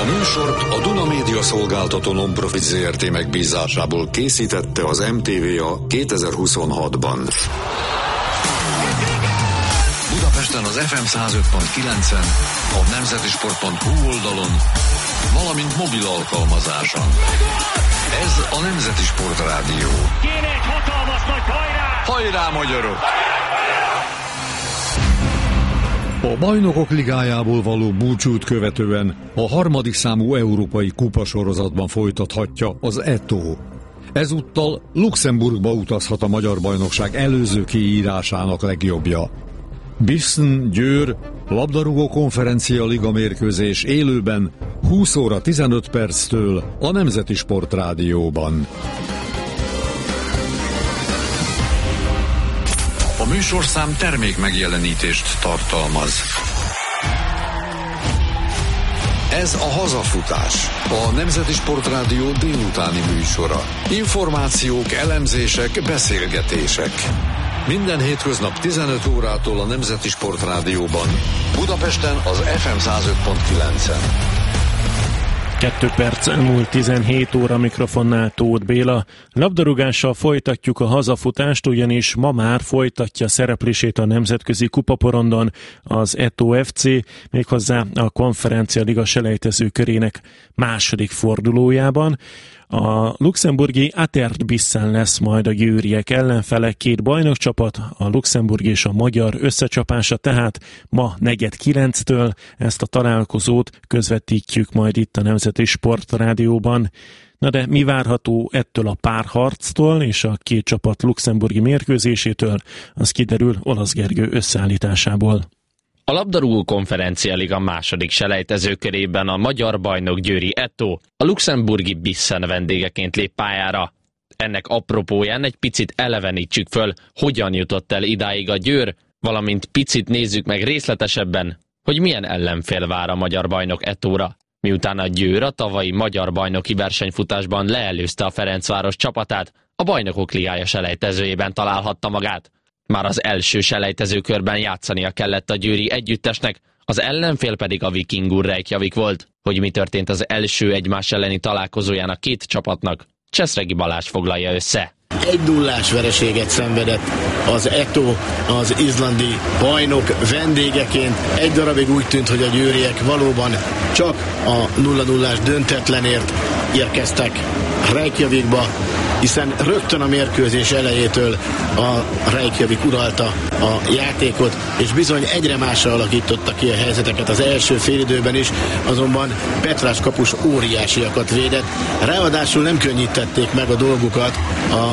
A műsort a Duna Média Szolgáltató Non-Profit Zrt. Megbízásából készítette az MTV-a 2026-ban. Budapesten az FM 105.9-en, a nemzetisport.hu oldalon, valamint mobil alkalmazáson. Ez a Nemzeti Sport Rádió. Kéne egy hatalmas nagy hajrá! Hajrá, magyarok! A Bajnokok Ligájából való búcsút követően a harmadik számú európai kupasorozatban folytathatja az Eto'o. Ezúttal Luxemburgba utazhat a magyar bajnokság előző kiírásának legjobbja. Bissen-Győr labdarúgó konferencia liga mérkőzés élőben 20 óra 15 perctől a Nemzeti Sport Rádióban. A műsorszám termék megjelenítést tartalmaz. Ez a Hazafutás, a Nemzeti Sport Rádió délutáni műsora. Információk, elemzések, beszélgetések. Minden hétköznap 15 órától a Nemzeti Sport Rádióban. Budapesten az FM 105.9-en. 2 perc elmúlt 17 óra, mikrofonnál Tóth Béla. Labdarúgással folytatjuk a hazafutást, ugyanis ma már folytatja szereplését a nemzetközi kupaporondon az Eto'o FC, méghozzá a konferencia liga selejtező körének második fordulójában. A luxemburgi Atert Bissen lesz majd a győriek ellenfele, 2 bajnokcsapat, a luxemburgi és a magyar összecsapása, tehát ma 8:45-től ezt a találkozót közvetítjük majd itt a Nemzeti Sport Rádióban. Na de mi várható ettől a párharctól és a 2 csapat luxemburgi mérkőzésétől, az kiderül Olasz Gergő összeállításából. A labdarúgó konferencia liga második selejtezőkörében a magyar bajnok győri Eto'o a luxemburgi Bissen vendégeként lép pályára. Ennek apropóján egy picit elevenítsük föl, hogyan jutott el idáig a Győr, valamint picit nézzük meg részletesebben, hogy milyen ellenfél vár a magyar bajnok Eto'óra. Miután a Győr a tavalyi magyar bajnoki versenyfutásban leelőzte a Ferencváros csapatát, a Bajnokok Ligája selejtezőjében találhatta magát. Már az első selejtezőkörben játszania kellett a győri együttesnek, az ellenfél pedig a Vikingur Reykjavik volt. Hogy mi történt az első egymás elleni találkozóján a 2 csapatnak, Cseszregi Balázs foglalja össze. 1-0-ás vereséget szenvedett az Eto'o az izlandi bajnok vendégeként. Egy darabig úgy tűnt, hogy a győriek valóban csak a 0-0-ás döntetlenért érkeztek Reykjavikba, hiszen rögtön a mérkőzés elejétől a Reykjavik uralta a játékot, és bizony egyre másra alakította ki a helyzeteket az első félidőben is, azonban Petrás kapus óriásiakat védett, ráadásul nem könnyítették meg a dolgukat a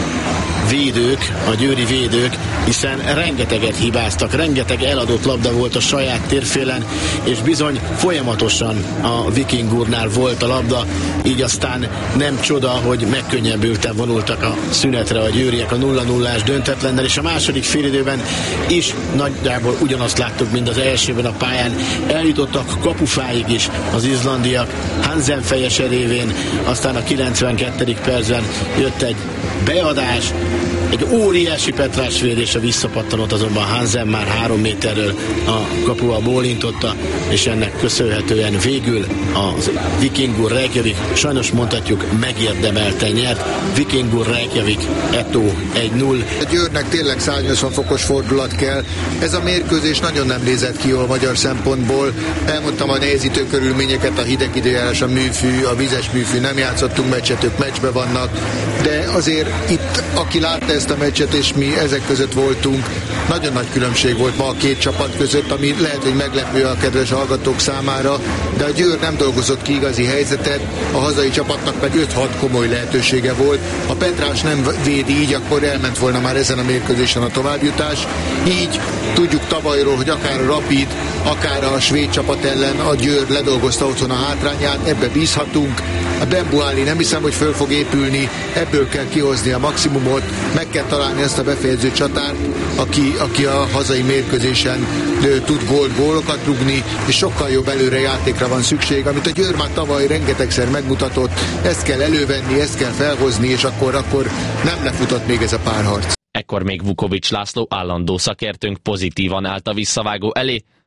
védők, a győri védők, hiszen rengeteget hibáztak, rengeteg eladott labda volt a saját térfélen, és bizony folyamatosan a Vikingurnál volt a labda, így aztán nem csoda, hogy megkönnyebbülten vonultak a szünetre a győriek a 0-0-ás döntetlennel, és a második félidőben is nagyjából ugyanazt láttuk, mint az elsőben a pályán. Eljutottak kapufáig is az izlandiak Hansen fejese révén, aztán a 92. percben jött egy beadás, egy óriási Petrás védés, a visszapattanót azonban Hansen már 3 méterről a kapuval bólintotta, és ennek köszönhetően végül a Vikingur Reykjavik, sajnos mondhatjuk, megérdemelten nyert. Vikingur Reykjavik Eto'o 1-0. A Győrnek tényleg 180 fokos fordulat kell. Ez a mérkőzés nagyon nem nézett ki jól magyar szempontból. Elmondtam a nehezítő körülményeket, a hideg időjárás, a műfű, a vizes műfű, nem játszottunk meccset, ők meccsbe vannak, de azért itt, aki látta ezt a meccset, és mi ezek között voltunk, nagyon nagy különbség volt ma a 2 csapat között, ami lehet, hogy meglepő a kedves hallgatók számára, de a Győr nem dolgozott ki igazi helyzetet, a hazai csapatnak meg 5-6 komoly lehetősége volt. Ha Petrás nem véd így, akkor elment volna már ezen a mérkőzésen a továbbjutás. Így tudjuk tavalyról, hogy akár a Rapid, akár a svéd csapat ellen a Győr ledolgozta otthon a hátrányát, ebbe bízhatunk. A Benbuáli nem hiszem, hogy föl fog épülni, ebből kell kihozni a maximumot, meg kell találni ezt a befejező csatárt, aki a hazai mérkőzésen tud gólokat rúgni, és sokkal jobb előre játékra van szükség, amit a Győr már tavaly rengetegszer megmutatott, ezt kell elővenni, ezt kell felhozni, és akkor nem lefutott még ez a párharc. Ekkor még Vukovics László állandó szakértőnk pozitívan állt a visszavágó elé,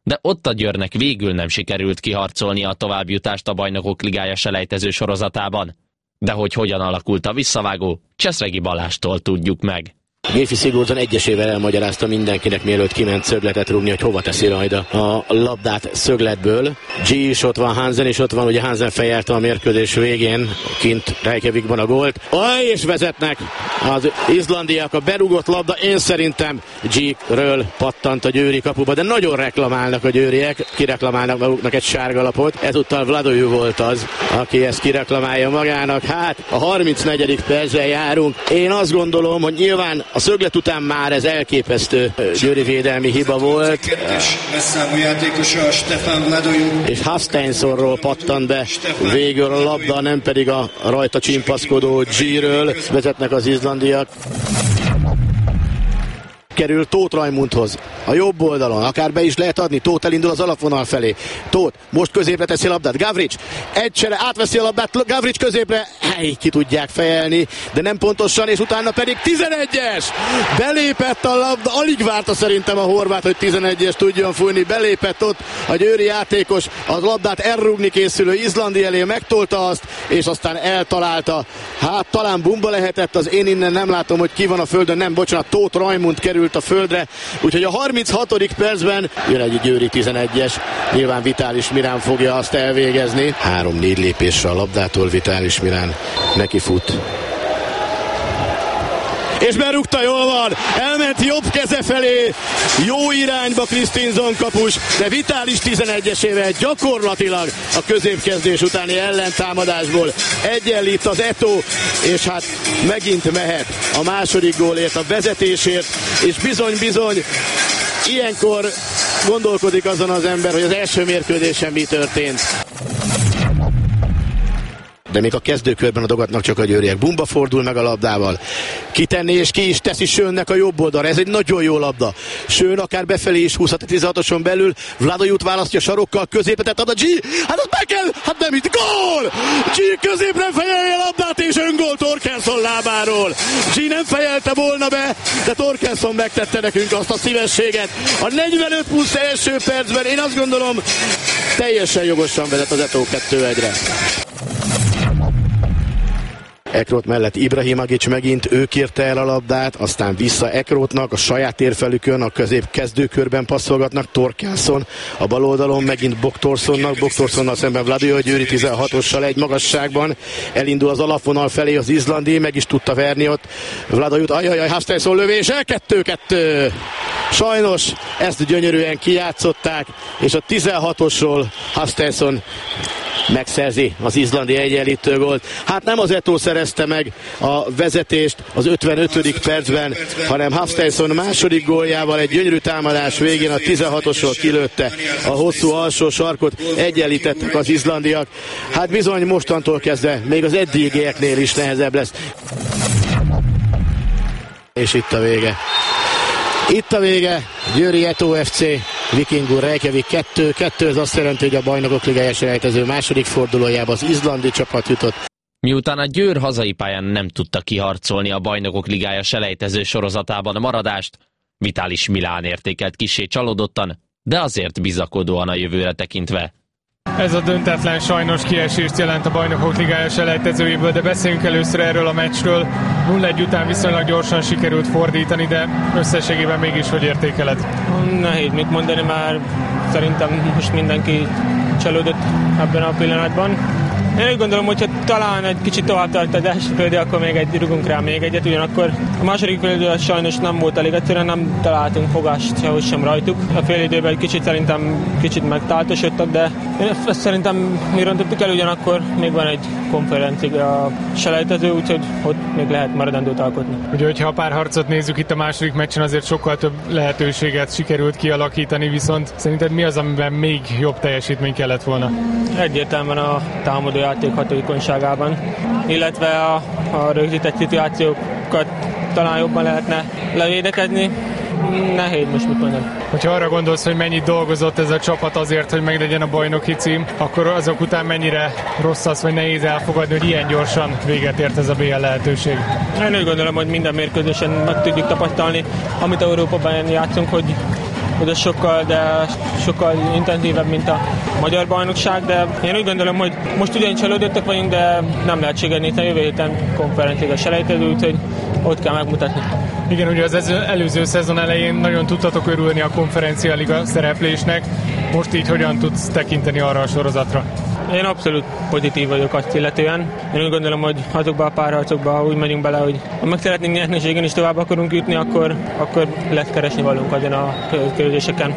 de ott a Győrnek végül nem sikerült kiharcolnia a továbbjutást a Bajnokok Ligája selejtező sorozatában. De hogy hogyan alakult a visszavágó, Cseszregi Balástól tudjuk meg. Géfi Sigurdsson egyesével elmagyarázta mindenkinek, mielőtt kiment szögletet rúgni, hogy hova teszi rajta a labdát szögletből. G is ott van, Hansen is ott van, ugye Hansen fejelte a mérkőzés végén kint Reykjavikban a gólt. És vezetnek az izlandiak, a berúgott labda, én szerintem G-ről pattant a győri kapuba, de nagyon reklamálnak a győriek, kireklamálnak maguknak egy sárga lapot. Ezúttal Vladojú volt az, aki ezt kireklamálja magának. Hát a 34. percben járunk. Én azt gondolom, hogy nyilván a szöglet után már ez elképesztő győri védelmi hiba volt. És Hafsteinsonról pattant be végül a labda, nem pedig a rajta csimpaszkodó G-ről. Vezetnek az izlandiak. Kerül Tóth Rajmundhoz a jobb oldalon, akár be is lehet adni, Tóth elindul az alapvonal felé, Tóth most középre teszi a labdát, Gavrics egyszerre átveszi a labdát, Gavrics középre, ki tudják fejelni, de nem pontosan, és utána pedig 11-es, belépett a labda, alig várta szerintem a horvát, hogy 11-es tudjon fújni, belépett ott a győri játékos, az labdát elrúgni készülő izlandi elé, megtolta azt, és aztán eltalálta, hát talán bumba lehetett, az én innen nem látom, hogy ki van a földön, nem, bocsánat, Tóth Rajmund került a földre, úgyhogy a 36. percben jön egy győri 11-es, nyilván Vitális Mirán fogja azt elvégezni. 3-4 lépésre a labdától Vitális Mirán nekifut. És berúgta, jól van, elment jobb keze felé, jó irányba Kristinsson kapus, de Vitális 11-esével gyakorlatilag a középkezdés utáni ellentámadásból egyenlít az Eto'o, és hát megint mehet a második gólért, a vezetésért, és bizony, ilyenkor gondolkodik azon az ember, hogy az első mérkőzésen mi történt. De még a kezdőkörben adogatnak csak a győriek. Bumba fordul meg a labdával. Kitenni és ki is teszi Schönnek a jobb oldalra. Ez egy nagyon jó labda. Schön akár befelé is húzhat a 16-oson belül. Vladoyut választja sarokkal, középre ad a G. Hát az be kell, hát nem itt. Gól! G középre fejelje a labdát és öngól Torkelsson lábáról. G nem fejelte volna be, de Torkelsson megtette nekünk azt a szívességet. A 45 plusz első percben én azt gondolom teljesen jogosan vezet az Eto'o 2-1-re. Ekrot mellett Ibrahimovic megint, ő kérte el a labdát, aztán vissza Ekrotnak, a saját térfelükön, a közép kezdőkörben passzolgatnak, Torkelsson a bal oldalon, megint Boktorssonnal szemben Vladojú, Győri 16-ossal egy magasságban, elindul az alapvonal felé az izlandi, meg is tudta verni ott Vladoyut, Hafsteinsson lövése, 2-2. Sajnos ezt gyönyörűen kijátszották, és a 16-osról Hafsteinsson megszerzi az izlandi egyenlítő gólt. Hát nem az Eto'o szerezte meg a vezetést az 55. percben, hanem Hafsteinsson második góljával egy gyönyörű támadás végén a 16-osról kilőtte a hosszú alsó sarkot, egyenlítettek az izlandiak. Hát bizony mostantól kezdve még az eddigieknél is nehezebb lesz. És itt a vége. Itt a vége, Győri Eto'o FC, Vikingur Reykjavik 2-2, ez azt jelenti, hogy a Bajnokok Ligája selejtező második fordulójába az izlandi csapat jutott. Miután a Győr hazai pályán nem tudta kiharcolni a Bajnokok Ligája selejtező sorozatában a maradást, Vitális Milán értékelt kissé csalódottan, de azért bizakodóan a jövőre tekintve. Ez a döntetlen sajnos kiesést jelent a Bajnokok Ligája selejtezőjéből, de beszéljünk először erről a meccsről. 0-1 után viszonylag gyorsan sikerült fordítani, de összességében mégis hogy értékeled? Nehéz mit mondani, már szerintem most mindenki csalódott ebben a pillanatban. Én úgy gondolom, hogyha talán egy kicsit tovább tart az első fél idő, akkor rugunk rá még egyet, ugyanakkor a második fél idő sajnos nem volt elég, egyszerűen nem találtunk fogást sehogy sem rajtuk. A fél időben egy kicsit szerintem megtáltosodtak, de én ezt szerintem mi rontottuk el, ugyanakkor még van egy konferencia a selejtező, úgyhogy ott még lehet maradandót alkotni. Ugye, hogyha a párharcot nézzük itt a második meccsen, azért sokkal több lehetőséget sikerült kialakítani, viszont szerinted mi az, amiben még jobb teljesítmény kellett volna? Egyértelműen a támadó játék hatékonyságában, illetve a rögzített szituációkat talán jobban lehetne levédekezni. Nehéz most mit mondani. Hogyha arra gondolsz, hogy mennyit dolgozott ez a csapat azért, hogy meglegyen a bajnoki cím, akkor azok után mennyire rossz az, vagy nehéz elfogadni, hogy ilyen gyorsan véget ért ez a BL lehetőség? Én úgy gondolom, hogy minden mérkőzésen meg tudjuk tapasztalni, amit Európában játszunk, hogy ez sokkal intenzívebb, mint a magyar bajnokság, de én úgy gondolom, hogy most ugyan csalódottak vagyunk, de nem lehet segíteni, a jövő héten konferenciáliga selejtező, úgyhogy ott kell megmutatni. Igen, ugye az előző szezon elején nagyon tudtatok örülni a konferenciáliga szereplésnek, most így hogyan tudsz tekinteni arra a sorozatra? Én abszolút pozitív vagyok azt illetően. Én úgy gondolom, hogy azokba a párharcokba úgy megyünk bele, hogy ha meg szeretnénk nyerni, és igen is tovább akarunk jutni, akkor lesz keresni valunk azon a kérdéseken.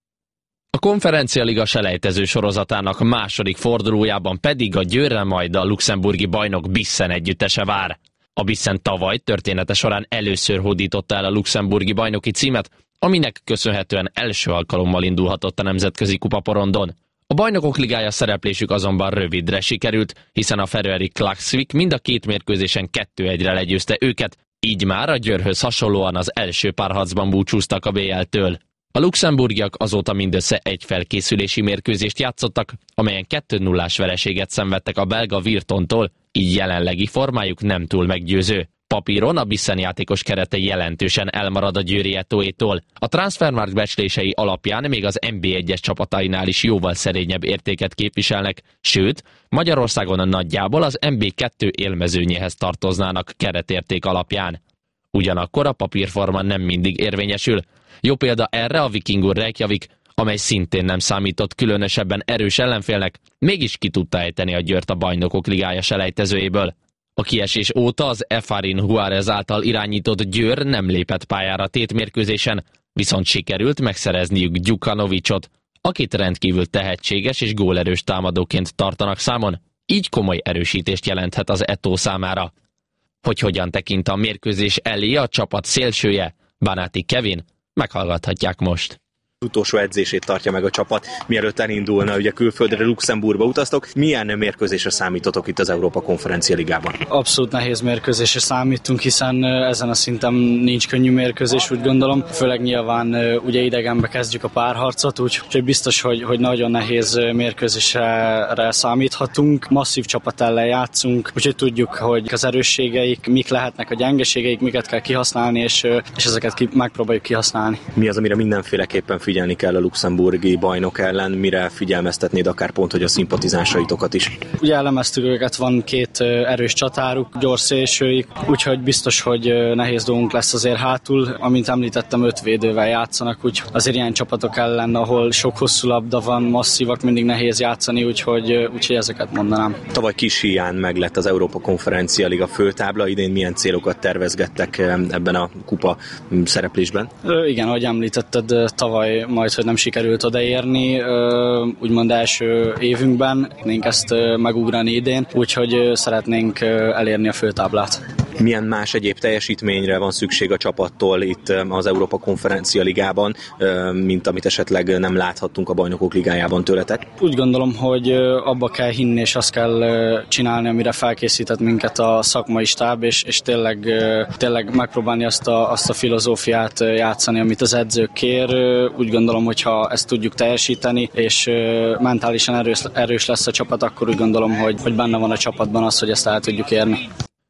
A konferencialiga selejtező sorozatának második fordulójában pedig a Győrre majd a luxemburgi bajnok Bissen együttese vár. A Bissen tavaly története során először hódította el a luxemburgi bajnoki címet, aminek köszönhetően első alkalommal indulhatott a nemzetközi kupaporondon. A Bajnokok Ligája szereplésük azonban rövidre sikerült, hiszen a Färöeri Klaksvik mind a két mérkőzésen 2-1-re legyőzte őket, így már a Győrhöz hasonlóan az első párharcban búcsúztak a BL-től. A luxemburgiak azóta mindössze egy felkészülési mérkőzést játszottak, amelyen 2-0-ás vereséget szenvedtek a belga Virtontól, így jelenlegi formájuk nem túl meggyőző. Papíron a Bissen játékos kerete jelentősen elmarad a győri Etoétól. A Transfermarkt becslései alapján még az NB1-es csapatainál is jóval szerényebb értéket képviselnek, sőt, Magyarországon nagyjából az NB2 élmezőnyéhez tartoznának keretérték alapján. Ugyanakkor a papírforma nem mindig érvényesül. Jó példa erre a Vikingur Reykjavik, amely szintén nem számított különösebben erős ellenfélnek, mégis ki tudta ejteni a Győrt a Bajnokok Ligája selejtezőjéből. A kiesés óta az Efárin Juárez által irányított Győr nem lépett pályára tétmérkőzésen, viszont sikerült megszerezniük Gyukanovicsot, akit rendkívül tehetséges és gólerős támadóként tartanak számon, így komoly erősítést jelenthet az Eto számára. Hogy hogyan tekint a mérkőzés elé a csapat szélsője, Banáti Kevin, meghallgathatják most. Utolsó edzését tartja meg a csapat, mielőtt elindulna, ugye külföldre, Luxemburgba utaztok. Milyen mérkőzésre számítotok itt az Európa Konferencia Ligában? Abszolút nehéz mérkőzésre számítunk, hiszen ezen a szinten nincs könnyű mérkőzés, úgy gondolom. Főleg nyilván ugye idegenbe kezdjük a párharcot, úgyhogy biztos, hogy nagyon nehéz mérkőzésre számíthatunk. Masszív csapat ellen játszunk, úgyhogy tudjuk, hogy az erősségeik, mik lehetnek a gyengeségeik, miket kell kihasználni, és ezeket megpróbáljuk kihasználni. Mi az, amire mindenféleképpen figyelni kell a luxemburgi bajnok ellen, mire figyelmeztetnéd akár pont, hogy a szimpatizánsaitokat is? Ugye elemeztük őket, van két erős csatáruk, gyors szélsőik, úgyhogy biztos, hogy nehéz dolgunk lesz azért hátul. Amint említettem, 5 védővel játszanak, úgy azért ilyen csapatok ellen, ahol sok hosszú labda van, masszívak, mindig nehéz játszani, úgyhogy ezeket mondanám. Tavaly kis hián meglett az Európa Konferencia Liga főtábla, idén milyen célokat tervezgettek ebben a kupa szereplésben? Igen, ahogy említetted, tavaly majd, hogy nem sikerült odaérni, úgymond első évünkben, szeretnénk ezt megugrani idén, úgyhogy szeretnénk elérni a főtáblát. Milyen más egyéb teljesítményre van szükség a csapattól itt az Európa Konferencia Ligában, mint amit esetleg nem láthattunk a Bajnokok Ligájában tőletek? Úgy gondolom, hogy abba kell hinni, és azt kell csinálni, amire felkészített minket a szakmai stáb, és tényleg megpróbálni azt a filozófiát játszani, amit az edzők kér. Úgy gondolom, hogy ha ezt tudjuk teljesíteni, és mentálisan erős lesz a csapat, akkor úgy gondolom, hogy benne van a csapatban az, hogy ezt el tudjuk érni.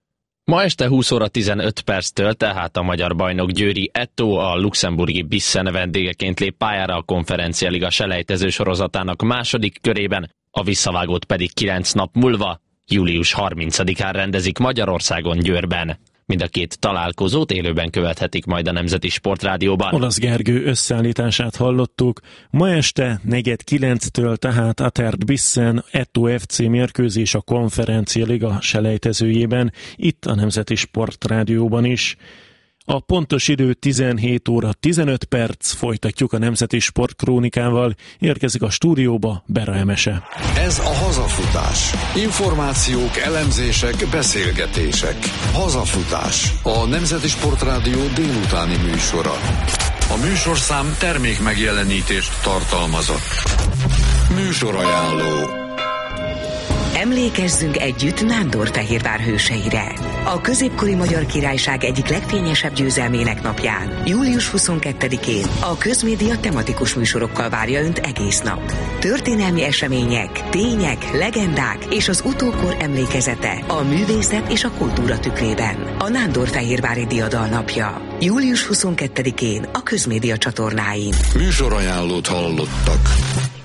Ma este 20 óra 15 perctől tehát a magyar bajnok győri Eto a luxemburgi Bissen vendégeként lép pályára a Konferencialiga selejtező sorozatának második körében, a visszavágót pedig 9 nap múlva, július 30-án rendezik Magyarországon, Győrben. Mind a két találkozót élőben követhetik majd a Nemzeti Sportrádióban. Olasz Gergő összeállítását hallottuk. Ma este 8:09-től tehát Atert Bissen Eto FC mérkőzés a Konferencialiga selejtezőjében, itt a Nemzeti Sportrádióban is. A pontos idő 17 óra 15 perc, folytatjuk a Nemzeti Sportkrónikával, érkezik a stúdióba Bera Emese. Ez a Hazafutás. Információk, elemzések, beszélgetések. Hazafutás. A Nemzeti Sportrádió délutáni műsora. A műsorszám termék megjelenítést tartalmazott. Műsorajánló. Emlékezzünk együtt Nándorfehérvár hőseire. a középkori Magyar Királyság egyik legfényesebb győzelmének napján, július 22-én a Közmédia tematikus műsorokkal várja Önt egész nap. Történelmi események, tények, legendák és az utókor emlékezete a művészet és a kultúra tükrében. A Nándorfehérvári Diadal napja. Július 22-én a Közmédia csatornáin. Műsorajánlót hallottak.